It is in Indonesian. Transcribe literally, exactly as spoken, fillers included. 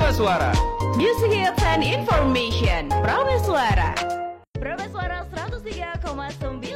Suara. Music hits and information. Prameswara. Prameswara seratus tiga koma sembilan